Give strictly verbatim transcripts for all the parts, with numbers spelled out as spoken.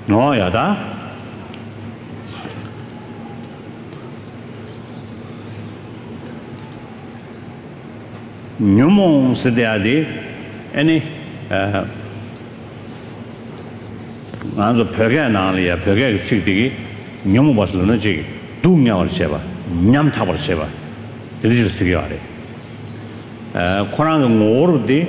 No, yada. Nyumon Sidiadi, any Anzo Perganalia, Perga Chitigi, Nyum was Lunaji, Dumia or Sheva, Nyam Tabar Sheva, the little Sigari. Korang Mordi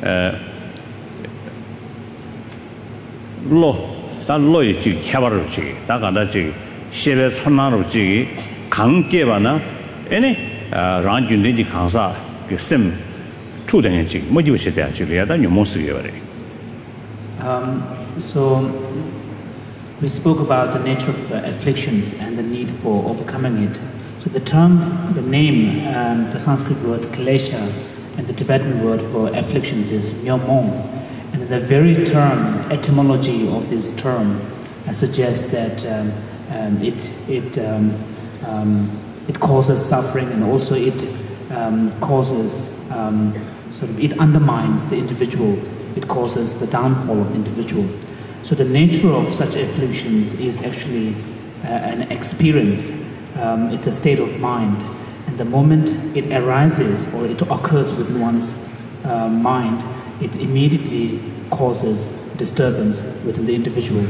Lo. 다 로이지 캐바르지 다가다지 셰베 손나로지 강계바나 에네 란준데지 강사 그셈 투den지 모지부시대 지리야다 뉴모스기요레 um so we spoke about the nature of uh, afflictions and the need for overcoming it. So the term, the name, um, the Sanskrit word klesha and the Tibetan word for afflictions is nyomon. And the very term, etymology of this term, uh, suggests that um, um, it it um, um, it causes suffering, and also it um, causes um, sort of it undermines the individual. It causes the downfall of the individual. So the nature of such afflictions is actually uh, an experience. Um, it's a state of mind, and the moment it arises or it occurs within one's uh, mind, it immediately causes disturbance within the individual.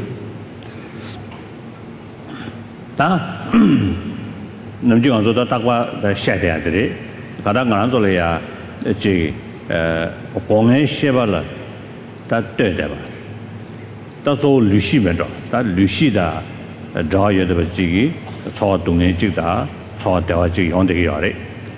Ta namji ganzo da takwa da shade adre kada ganzo le ya ji eh gonghen sheba la da de de ba da zo lu shi men do da lu shi da da ye de ba ji cho dong ye ji da cho de wa ji yong de ge ya le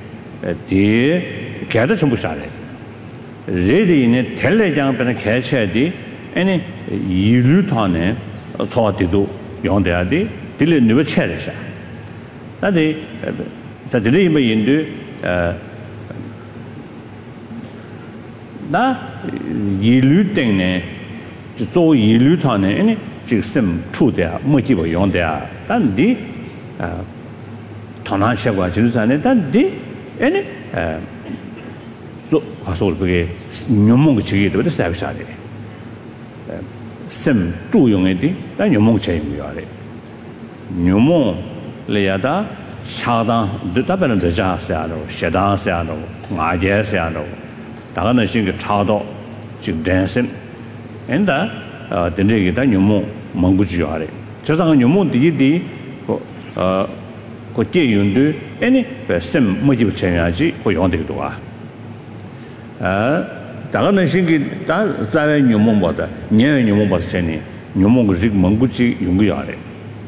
de ge da chong bu sha le 레디네 텔레장 변에 개체디 아니 이루탄에 소아티도 용대야디 딜레 누베 체르샤 나데 사들이 뭐 인도 나 이루땡네 저 이루탄에 아니 지금 투대야 뭐지고 용대야 단디 터나샤가 지루산에 단디 아니 가서 그게 녀몽 지기도 돼 사비사데 심 주용에디 단 녀몽 체임이야래 녀몽 레야다 샤당 드다변은 되자세야로 샤당세야로 마제세야로 다가는 신게 차도 지금 댄심 엔다 어 된지기다 녀몽 멍구지야래 저상은 녀몽 디디 어 고제윤도 애니 심 뭐지 붙여야지 고 용되기도 와 아, 다가는 신기 다 자외 녀몽보다 녀 녀몽보다 전에 녀몽 그 멍구지 용구야래.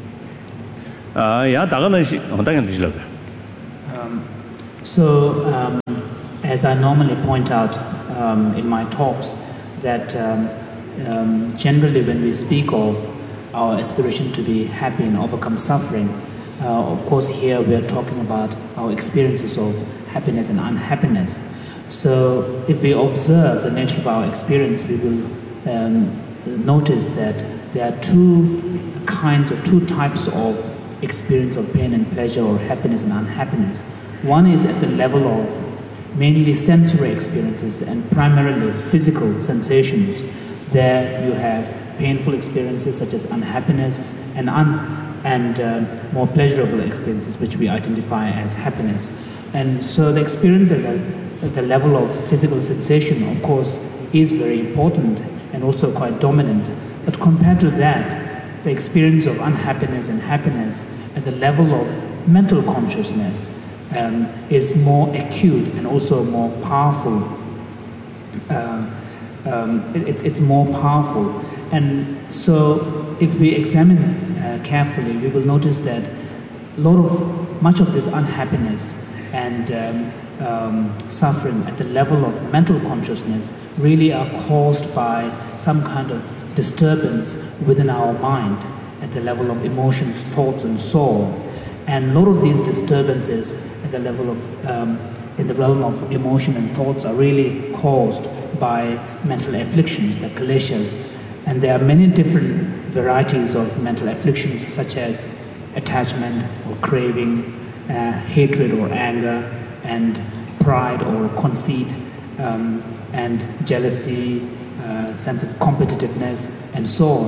아, 야 다가는 시 어떻게 되실까? Um so um as I normally point out um in my talks that um, um generally when we speak of our aspiration to be happy and overcome suffering, uh, of course here we are talking about our experiences of happiness and unhappiness. So if we observe the nature of our experience, we will um, notice that there are two kinds or two types of experience of pain and pleasure or happiness and unhappiness. One is at the level of mainly sensory experiences and primarily physical sensations. There you have painful experiences such as unhappiness and, un and uh, more pleasurable experiences which we identify as happiness. And so the experience at the At the level of physical sensation, of course, is very important and also quite dominant. But compared to that, the experience of unhappiness and happiness at the level of mental consciousness um, is more acute and also more powerful. Uh, um, it, it's more powerful. And so if we examine uh, carefully, we will notice that a lot of, much of this unhappiness and um, Um, suffering at the level of mental consciousness really are caused by some kind of disturbance within our mind at the level of emotions, thoughts and so on. And a lot of these disturbances at the level of, um, in the realm of emotion and thoughts are really caused by mental afflictions, the kleshas. And there are many different varieties of mental afflictions such as attachment or craving, uh, hatred or anger, and pride or conceit, um, and jealousy, uh, sense of competitiveness, and so on.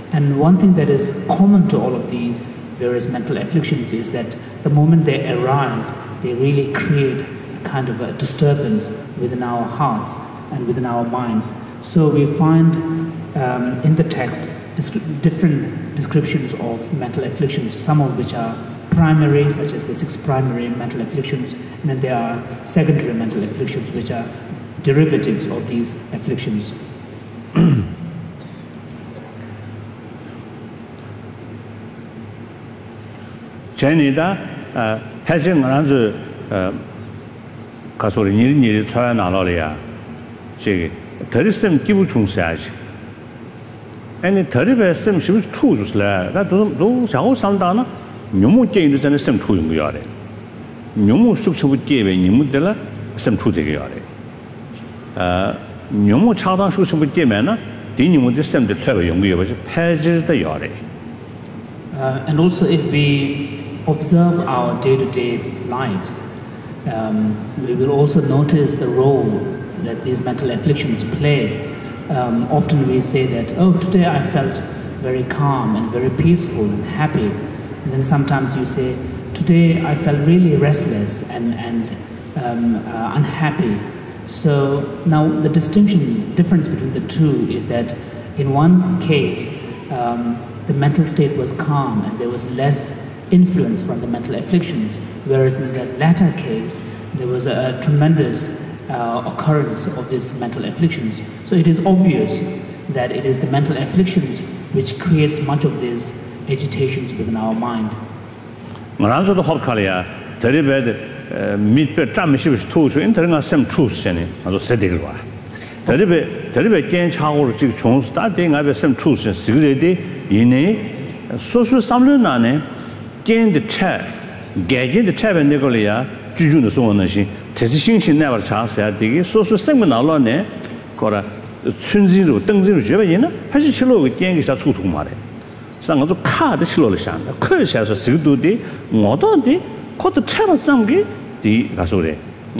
And one thing that is common to all of these various mental afflictions is that the moment they arise, they really create a kind of a disturbance within our hearts and within our minds. So we find um, in the text different descriptions of mental afflictions, some of which are primary, such as the six primary mental afflictions, and then there are secondary mental afflictions, which are derivatives of these afflictions. Chinese, uh, has in another Kasuri near China Lolia. She thirty seven give chung sash. And the thirty seven she was two just like that. Those are all some dana. Numu gained the same two in Yare. Numu structure would give a Numudella, some two the Yare. Numu Chada structure would give manna, then you would send the clever young girl, which passes the Yare. And also, if we observe our day-to-day lives, um, we will also notice the role that these mental afflictions play. Um, often we say that, oh, today I felt very calm and very peaceful and happy. And then sometimes you say, today I felt really restless and, and um, uh, unhappy. So now the distinction, difference between the two is that in one case, um, the mental state was calm and there was less influence from the mental afflictions, whereas in the latter case, there was a, a tremendous uh, occurrence of these mental afflictions. So it is obvious that it is the mental afflictions which creates much of these agitations within our mind. Maranzo the Hopkalia, Terribed, meet per Tamish tools, entering some truths in it, as a Sedigua. Terribed, Terribed Gan Chow, Chong, starting I have some truths in security in a social Samlunane, gain the chair, gagging the chair and Nicolia, Jujun the Sonashi, Tessing never chance at the social segment alone, Cora Tsunziro, Dengziro Jevina, Pachilo with Yangish at Tutumare. Sang of the car the Shiloshan, a curse as a Sigudi, Mododi, caught the channel Zangi, the Gasore,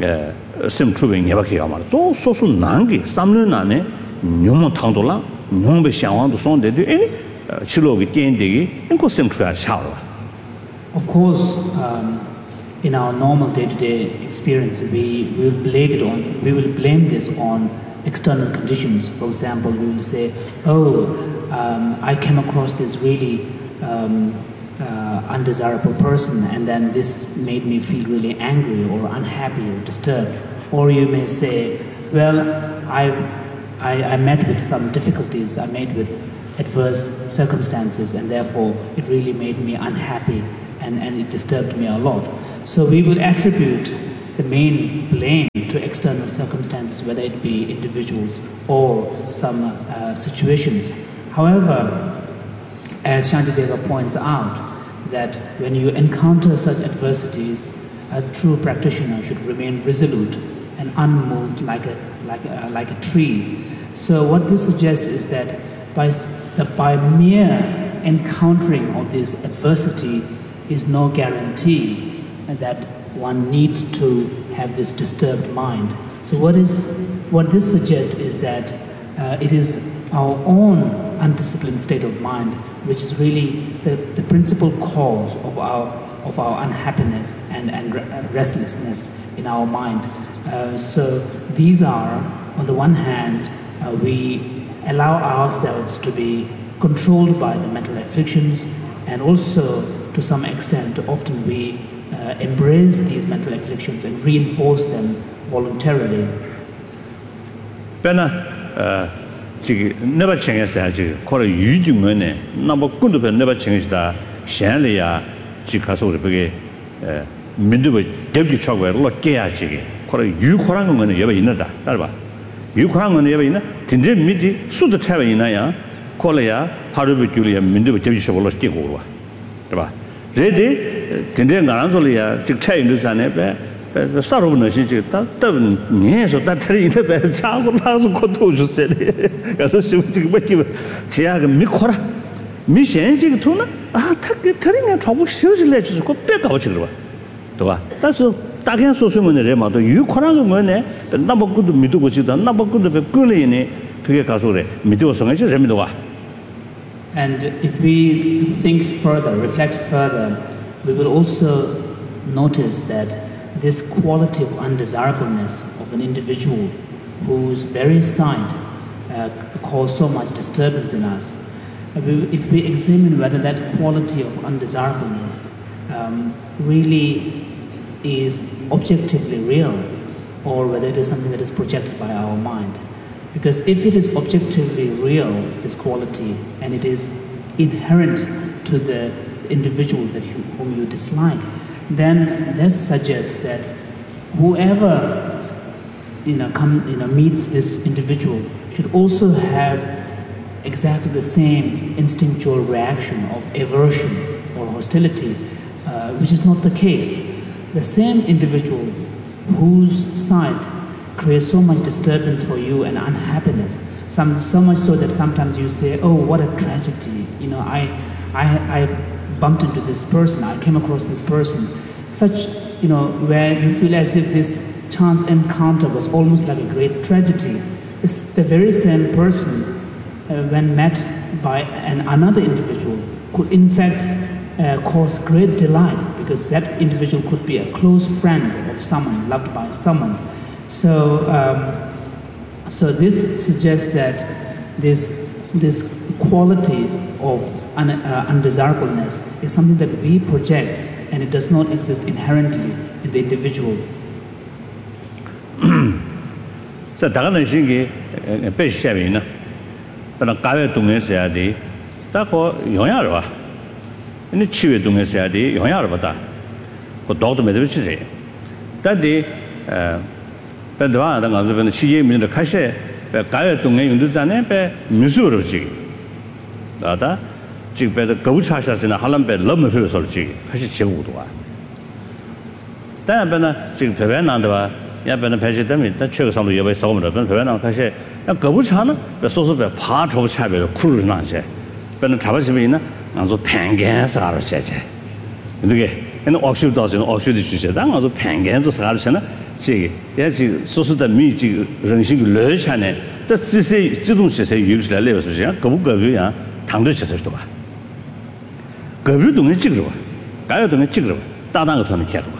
Sim Trubing Yavaki, so social Nangi, Samlunane, Numo Tandola, Numbe Shawan to Son de any Chilo with Yendi, and go Sim Tria Shower. Of course, um, in our normal day-to-day experience, we will blame it on. We will blame this on external conditions. For example, we will say, "Oh, um, I came across this really um, uh, undesirable person, and then this made me feel really angry or unhappy or disturbed." Or you may say, "Well, I, I, I met with some difficulties. I met with adverse circumstances, and therefore it really made me unhappy." And, and it disturbed me a lot. So we will attribute the main blame to external circumstances, whether it be individuals or some uh, situations. However, as Shantideva points out, that when you encounter such adversities, a true practitioner should remain resolute and unmoved like a, like a, like a tree. So what this suggests is that by, that by mere encountering of this adversity, is no guarantee that one needs to have this disturbed mind. So what is what this suggests is that uh, it is our own undisciplined state of mind which is really the, the principal cause of our of our unhappiness and, and restlessness in our mind. Uh, so these are, on the one hand, uh, we allow ourselves to be controlled by the mental afflictions, and also to some extent, often we uh, embrace these mental afflictions and reinforce them voluntarily. Bena, never change as I call a huge money, number good to never change the Shanlia, Chicago, Midway, Deputy Chogway, Lord Gayachigi, call a Ukrang money ever in that. Ukrang money ever in a Tindem Midi, Suit the Tavinaya, Colea, Parabiculia, Midway, Deputy Chogway. Ready, Tindan Garanzolia, dictating to Zanebe, the Sarona, she did that, yes, of that in the bed, child has to say, as a shooting with you, Tiago Mikora, Mishan Tuna, ah, telling a trouble, she legends go back out children. That's a Tagan social in the Rema, you Koran money, the number good to Midu, the number good to be good in it, to get Casore, Midu, so much as Remidoa. And if we think further, reflect further, we will also notice that this quality of undesirableness of an individual whose very sight uh, cause so much disturbance in us, if we examine whether that quality of undesirableness um, really is objectively real or whether it is something that is projected by our mind. Because if it is objectively real, this quality, and it is inherent to the individual that you, whom you dislike, then this suggests that whoever you know, come, you know, meets this individual should also have exactly the same instinctual reaction of aversion or hostility, uh, which is not the case. The same individual whose sight creates so much disturbance for you and unhappiness, some, so much so that sometimes you say, oh, what a tragedy, you know, I, I, I bumped into this person, I came across this person, such, you know, where you feel as if this chance encounter was almost like a great tragedy. It's the very same person, uh, when met by an, another individual, could in fact uh, cause great delight, because that individual could be a close friend of someone, loved by someone. So, um, so this suggests that this, this qualities of un, uh, undesirableness is something that we project, and it does not exist inherently in the individual. So, 다른 것이 배시하면은, 그런 가외 동에서야 돼. 다고 영향을 봐. 근데 치외 동에서야 돼. 영향을 받아. 그 도도 매들 치지.但是어 배도와 나 가서 그 시제 민들 가셔. 가외 동에 용도자네 배 무수로 지. 나다 지금 배도 거부차샤스나 할람배 너무 표현서 지. 같이 제고도 와.但是呢지금 배배난데 봐. 야배는 배제되면 일단 최고상도 여배 싸움을 하면 배배난 가셔. 거부차는 소소배 파초 차별 쿨을 나제. 배는 잡아지면 있나? 안서 팽겐서 가르 제제. 이게 얘는 억슈도서 억슈도 주제. 당아서 팽겐서 가르잖아. 지 예지 소소的密集人性热chan에这这些这种这些有起来了是这样各不各样堂对其实对吧各不东西这个吧该有东西这个吧大胆个他们看的吧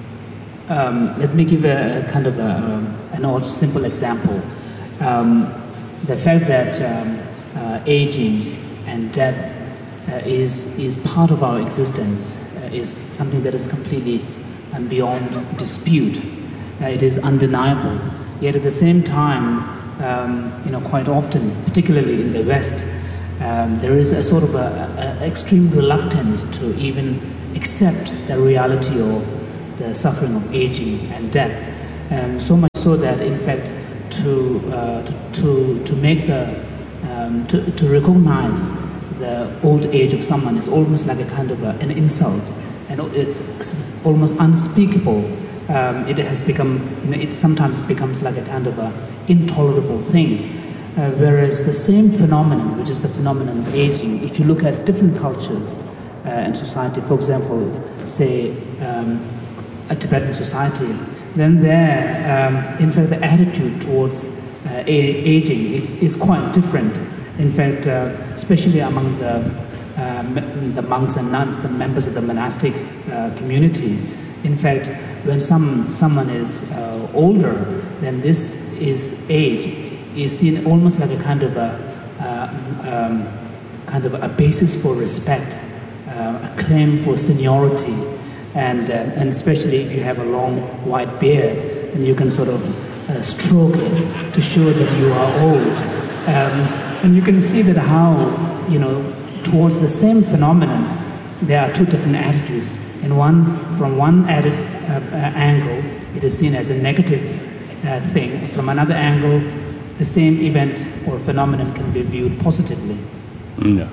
Um, let me give a, a kind of a, um, an old simple example. Um, the fact that um, uh, aging and death uh, is, is part of our existence uh, is something that is completely um, beyond dispute. Uh, it is undeniable. Yet at the same time, um, you know, quite often, particularly in the West, um, there is a sort of a, a extreme reluctance to even accept the reality of the suffering of aging and death, um, so much so that, in fact, to uh, to, to to make the um, to to recognize the old age of someone is almost like a kind of a, an insult, and it's, it's almost unspeakable. Um, it has become, you know, it sometimes becomes like a kind of a intolerable thing. Uh, whereas the same phenomenon, which is the phenomenon of aging, if you look at different cultures uh, and society, for example, say. Um, a Tibetan society, then there, um, in fact, the attitude towards uh, aging is, is quite different. In fact, uh, especially among the, uh, the monks and nuns, the members of the monastic uh, community, in fact, when some, someone is uh, older, then this is age is seen almost like a kind of a, uh, um, kind of a basis for respect, uh, a claim for seniority. And, uh, and especially if you have a long white beard, then you can sort of uh, stroke it to show that you are old. Um, and you can see that how, you know, towards the same phenomenon, there are two different attitudes. And one, from one added, uh, uh, angle, it is seen as a negative uh, thing. From another angle, the same event or phenomenon can be viewed positively. Yeah.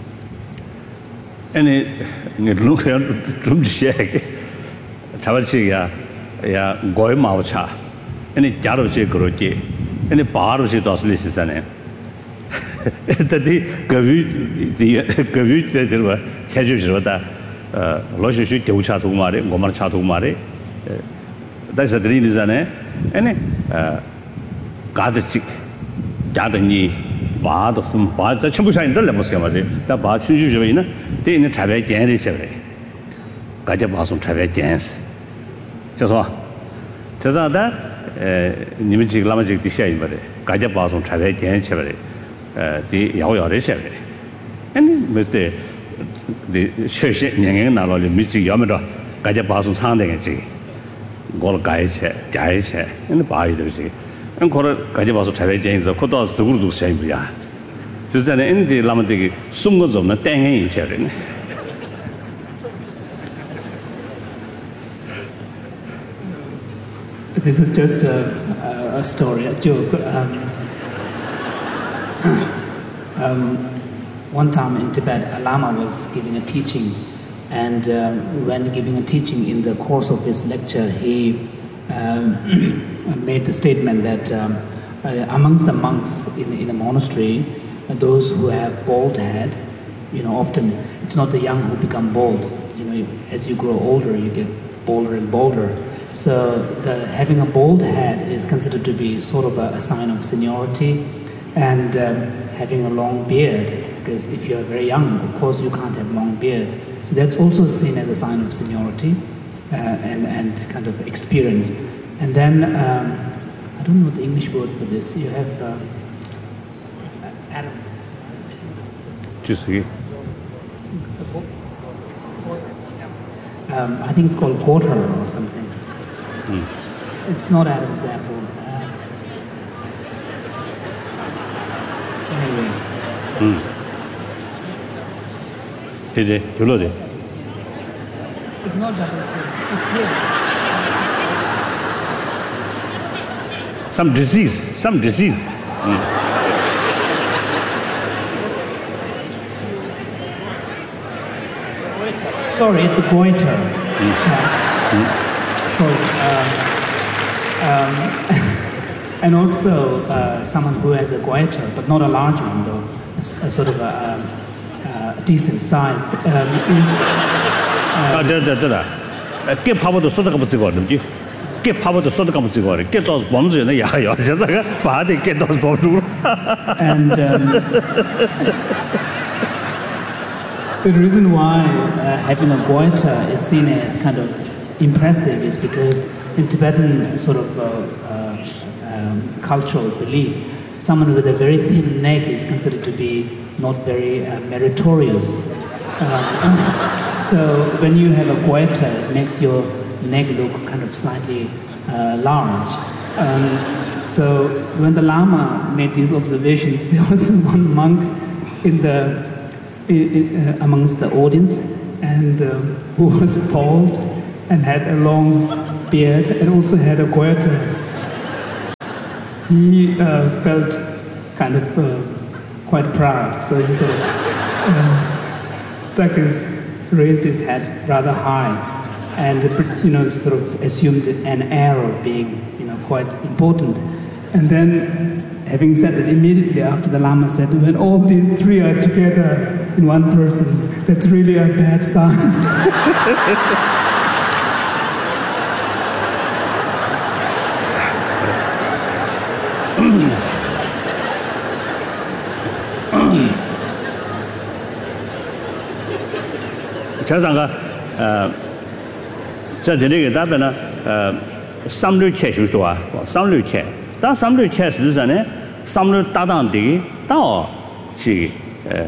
And it looks like 차버치가 야 고이 마오차 아니 자로지 그렇게 아니 바로지 도슬리시잖아요. 근데 그 그 들어 해주시러다 어 로시시 교차도 말에 고마르 차도 말에 다시 드리니잖아요. 아니 어 가드직 자더니 바 도슨 바 전부 다 인들 레모스 가마데 다바 추주주베이나 데는 차별 견이 셔베 가자 바송 차별 견스 그래서 저자다 에你们几个那么几个下一个的가자 바송 차별 견 셔베 에 야오야레 셔베 아니 뭐데 네 셔셔 년년 나로리 미지 야면도 가자 바송 상대게 걸 가이체 자이체 근데 바이들지 은 거를 가지 봐서 잘 해야지 그것도 스스로도 셈이야 진짜는 인디 라면되게 숨거 없는 땡이 있잖아요 This is just a, a, a story, a joke. Um, um, one time in Tibet, a Lama was giving a teaching. And um, when giving a teaching in the course of his lecture, he um, made the statement that um, uh, amongst the monks in, in a monastery, uh, those who have bald head, you know, often it's not the young who become bald. You know, as you grow older, you get bolder and bolder. So the, having a bald head is considered to be sort of a, a sign of seniority, and um, having a long beard, because if you're very young, of course you can't have long beard. So that's also seen as a sign of seniority uh, and, and kind of experience. And then, um, I don't know the English word for this, you have uh, Adam. Just here. Um, I think it's called quarter or something. Mm. It's not Adam's apple. Uh, anyway. Mm. Did it? You load it? It's not double chin. It's here. Some disease. Some disease. Mm. Sorry, it's a goiter. Mm. Uh, mm. Sorry. Uh, um, and also uh, someone who has a goiter, but not a large one though, a, a sort of a, um, a decent size, um, is... Ah, there, there, there. Get power to sort of come to go. Get power to sort of come to go. Get those bombs in the yard. Just like a body, get those bombs. And um, the reason why uh, having a goiter is seen as kind of impressive is because in Tibetan sort of uh, uh, um, cultural belief, someone with a very thin neck is considered to be not very uh, meritorious. Uh, so when you have a goiter, it makes your neck look kind of slightly uh, large. Um, so when the Lama made these observations, there was one monk in the in, uh, amongst the audience, and um, who was bald and had a long beard and also had a goiter. He uh, felt kind of uh, quite proud, so he sort of uh, stuck his, raised his head rather high, and you know, sort of assumed an air of being, you know, quite important. And then, having said that, immediately after the Lama said, when all these three are together in one person, that's really a bad sign. 자상가 어 저들에게 답변은 어 삼류 체수도아 삼류 체 다 삼류 체스잖아요 삼류 따당되기 다시 에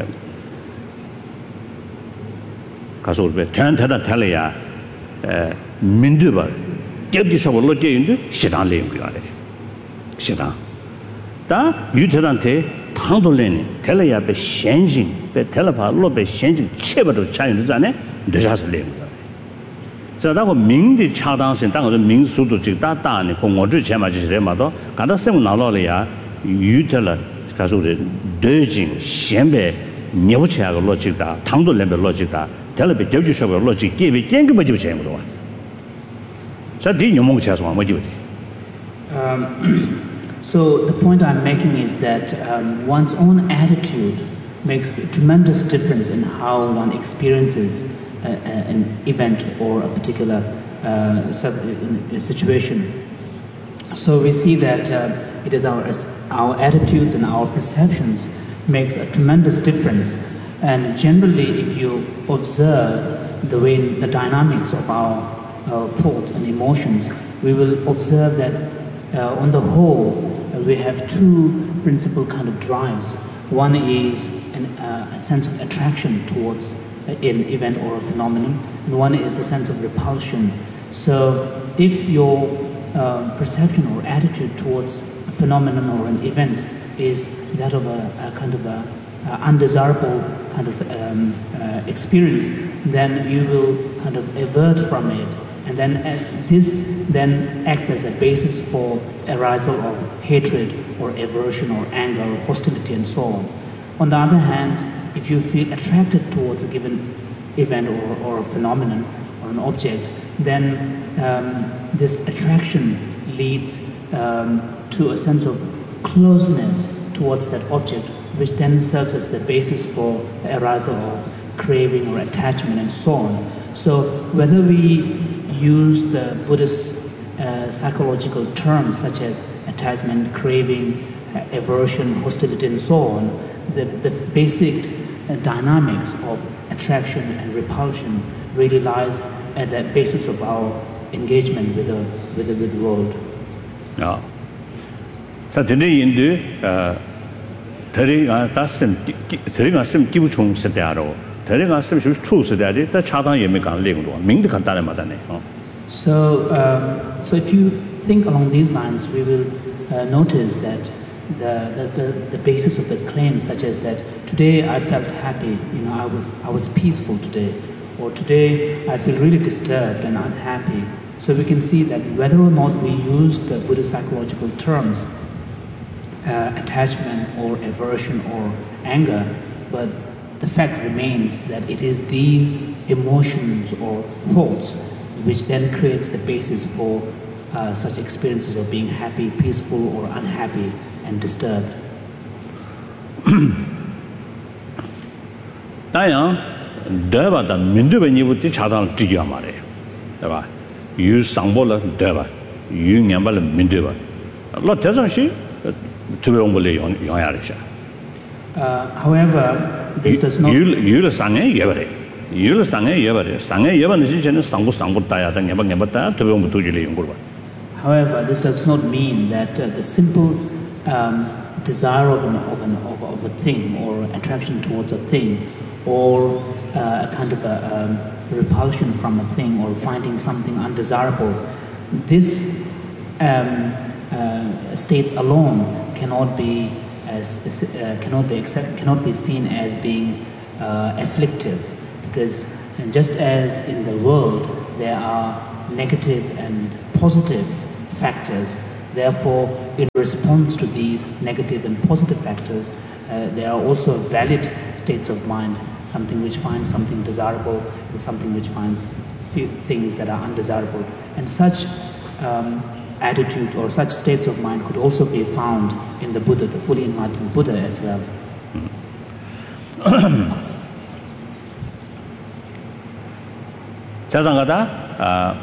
가서 우리 텐텐다 텔이야 에 민두바 겹디서 올라게인데 시장 내용 거야 시장 다 유태한테 당돌래니 텔이야 배 현진 배 텔레파 로배 현진 체버도 차이잖아요 늦어서 내용 자, 다고 민의 차당性当然民速度最大大呢，跟我之前嘛就是嘛都，看到生活拿到了呀，遇到了，他说的对劲，先别牛起来个逻辑大，汤都那边逻辑大，第二边就就是个逻辑，这边整个没就钱不多。这第一梦钱说没就的。 Um, so the point I'm making is that um, one's own attitude makes a tremendous difference in how one experiences a, a, an event or a particular uh, sub, a situation. So we see that uh, it is our, our attitudes and our perceptions makes a tremendous difference. And generally, if you observe the way the dynamics of our, our thoughts and emotions, we will observe that uh, on the whole, uh, we have two principal kind of drives. One is an, uh, a sense of attraction towards an event or a phenomenon, and one is a sense of repulsion. So if your uh, perception or attitude towards a phenomenon or an event is that of a, a kind of a, a undesirable kind of um, uh, experience, then you will kind of avert from it, and then uh, this then acts as a basis for arisal of hatred or aversion or anger or hostility and so on. On the other hand, if you feel attracted towards a given event or, or a phenomenon or an object, then um, this attraction leads um, to a sense of closeness towards that object, which then serves as the basis for the arisal of craving or attachment and so on. So whether we use the Buddhist uh, psychological terms such as attachment, craving, uh, aversion, hostility and so on, the, the basic uh, dynamics of attraction and repulsion really lies at the basis of our engagement with the, with the, with the world. Yeah. So today in the uh, Teringa Tassim Teringa Sim Kibuchung Sedaro, Teringa Sim True Sedari, the Chatan Yemikan Lingo, Ming the Kantana Madane. So, um, so if you think along these lines, we will uh, notice that the, the, the, the basis of the claims, such as that today I felt happy, you know, I was, I was peaceful today, or today I feel really disturbed and unhappy. So we can see that whether or not we use the Buddhist psychological terms, uh, attachment or aversion or anger, but the fact remains that it is these emotions or thoughts which then creates the basis for uh, such experiences of being happy, peaceful or unhappy and disturbed. Dayang, deva da minduba nibu ti chadang tigya mare, deba. Yu sangbola deva, yu nyambala minduba. Lo tezang shi tube ongbole yonyarisha. However, this does not. Yu yu la sangye yebare, yu la sangye yebare, sangye yebane shi chene sangbo sangbo taya da nyamba nyamba taya tube ongbole tujile yongurba. However, this does not mean that uh, the simple um, desire of, an, of, an, of, of a thing or attraction towards a thing or uh, a kind of a um, repulsion from a thing or finding something undesirable, this um, uh, states alone cannot be as uh, cannot be accept, cannot be seen as being uh, afflictive, because just as in the world there are negative and positive factors, therefore in response to these negative and positive factors, uh, there are also valid states of mind, something which finds something desirable and something which finds things that are undesirable. And such um, attitude or such states of mind could also be found in the Buddha, the fully enlightened Buddha as well. 자상하다.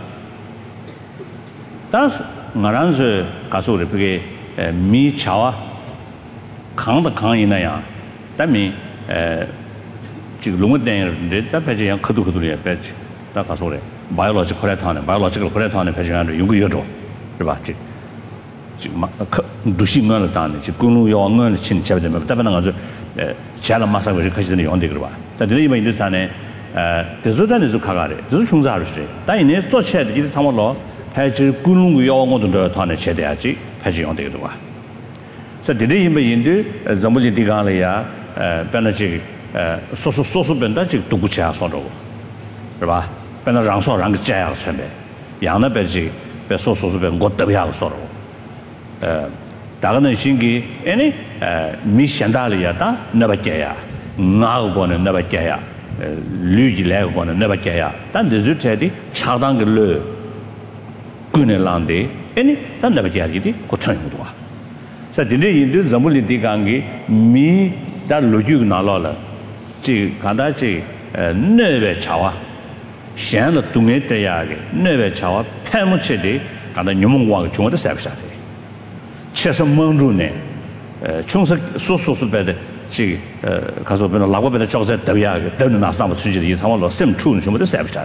다스 나란스 가수를 그게 미 차와 강다 강이나야. 담이 에 지금 롱어땡인데 답하지 양 크도 크도리야 배지. 다 가서래. 바이올로지 코레타네. 바이올로지컬 코레타네 배지한테 연구 여줘. 그봐. 지금 막 두신간을 다네. 지금 군루 영어는 진짜 되면 답하는 거죠. 에 제가 마사가 그렇게 하시더니 연대 그러 봐. 자, 근데 이번 인도산에 에 대소단에서 가가래. 대소 총사를 해. 다이네做起来的상황로 해지 군루 영어도 다네 제대야지. 배지 연대 그러 봐. 자, 근데 이번 인도 전부지 디가래야 에 변하지 에 소소 소소 변다 지금 두구치야 소로. 그봐. 변다 랑소 랑 자야 선배. 양나 배지 배 소소소 변 것도 소로. 에 다가는 신기 아니 미 현달이야다 나바께야 나고는 나바께야 류지래고는 나바께야 단 디즈테디 차당글로 꾸네란데 아니 단 나바께야지 고탄이도 와 사진데 인도 zamul이 디강기 미다 로주 나라라 지 간다지 네베 차와 현의 동에 때야게 네베 차와 패무체디 간다 뇽몽과 중앙의 삽샤데 최선 멍주네 에 총석 소소소 배데 지 가서 변 라고 변 적세 더야 더는 나서 뭐 수지 이 상황로 셈 투는 좀 더 세비자래.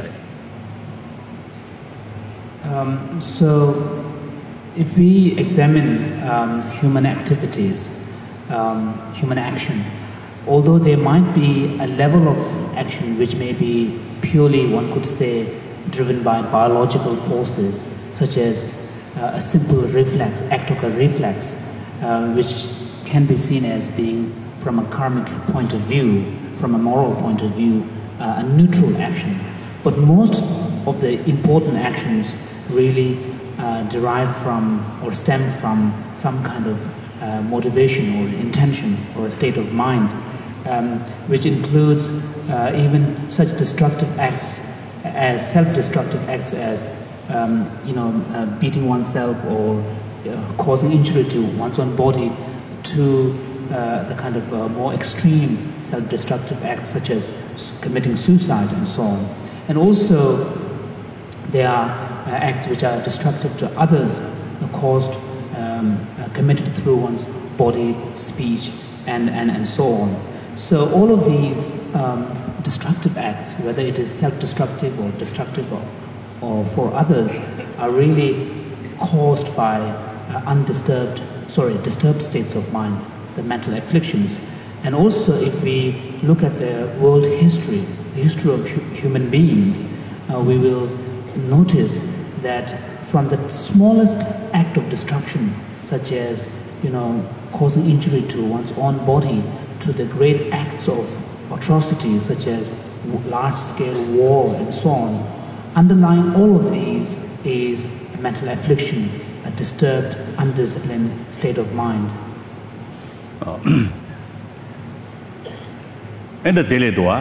Um so if we examine um human activities, um human action, although there might be a level of action which may be purely, one could say, driven by biological forces, such as uh, a simple reflex, act of a reflex, uh, which can be seen as being, from a karmic point of view, from a moral point of view, uh, a neutral action. But most of the important actions really uh, derive from or stem from some kind of uh, motivation or intention or a state of mind, um, which includes uh, even such destructive acts as self-destructive acts as um, you know uh, beating oneself or uh, causing injury to one's own body, to uh, the kind of uh, more extreme self-destructive acts such as committing suicide and so on. And also there are uh, acts which are destructive to others, uh, caused, um, uh, committed through one's body, speech, and, and, and so on. So all of these um, destructive acts, whether it is self-destructive or destructive or, or for others, are really caused by uh, undisturbed, sorry, disturbed states of mind, the mental afflictions. And also if we look at the world history, the history of hu human beings, uh, we will notice that from the smallest act of destruction, such as, you know, causing injury to one's own body, to the great acts of atrocities such as large-scale war and so on, underlying all of these is a mental affliction, a disturbed, undisciplined state of mind. And the daily doa,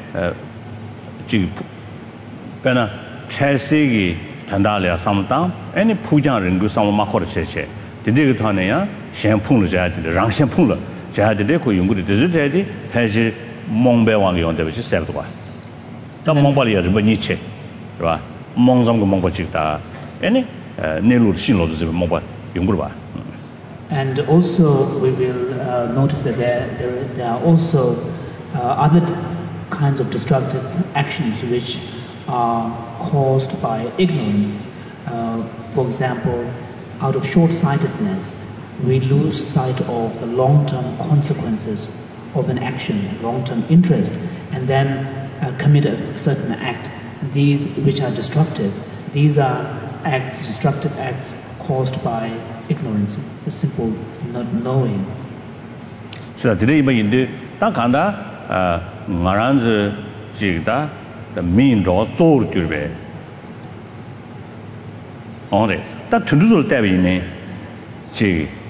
Pena Chelsea, Tandalia, Samtang, any Pujan and Gusama Makor Cheche, the Digatania, Shampoo, the Rang Shampoo, Jahadeko, you would desert, has Mongbe Wang on the which is seven. The Mongolia, the Beniche, Mongzong Mongochita, any Nelu Shino, the Mobile, Yungurba. And also, we will uh, notice that there, there, there are also uh, other kinds of destructive actions which are caused by ignorance. Uh, for example, out of short-sightedness, we lose sight of the long-term consequences of an action, long-term interest, and then uh, commit a certain act. These which are destructive, these are acts, destructive acts caused by ignorance, a simple not knowing. So today, in the Takanda, Maranz Jigda, the mean draw soul to be on it. That to do so, Debbie,